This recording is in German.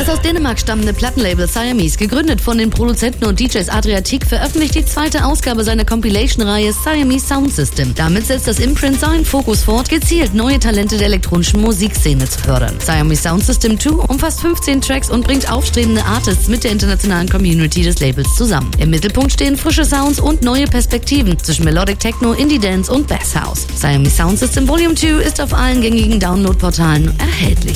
Das aus Dänemark stammende Plattenlabel Siamese, gegründet von den Produzenten und DJs Adriatique, veröffentlicht die zweite Ausgabe seiner Compilation-Reihe Siamese Sound System. Damit setzt das Imprint seinen Fokus fort, gezielt neue Talente der elektronischen Musikszene zu fördern. Siamese Sound System 2 umfasst 15 Tracks und bringt aufstrebende Artists mit der internationalen Community des Labels zusammen. Im Mittelpunkt stehen frische Sounds und neue Perspektiven zwischen Melodic Techno, Indie Dance und Bass House. Siamese Sound System Volume 2 ist auf allen gängigen Download-Portalen erhältlich.